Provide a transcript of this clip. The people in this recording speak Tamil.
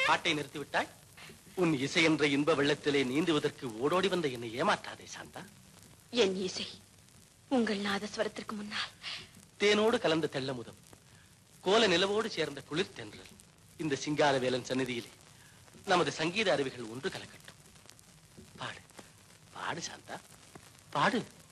பாட்டை நிறுத்திவிட்டாய். உன் இசை என்ற இன்ப வெள்ளத்திலே நீந்துவதற்கு ஓடோடி வந்த என்னை ஏமாற்றாதே சாந்தா. என் இசை உங்கள் நாதஸ்வரத்திற்கு முன்னால் தேனோடு கலந்த தெள்ளமுதம், கோல நிலவோடு சேர்ந்த குளிர் தென்றல். இந்த சிங்காரவேலன் சந்நிதியிலே நமது சங்கீத அருவிகள் ஒன்று கலக்கட்டும். பாடு பாடு சாந்தா, பாடு.